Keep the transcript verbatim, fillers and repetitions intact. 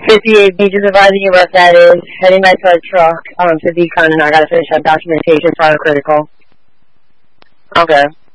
fifty-eight pages of writing you wrote, that is. Heading back to our truck um, to Decon, and I got to finish that documentation for our critical. Okay.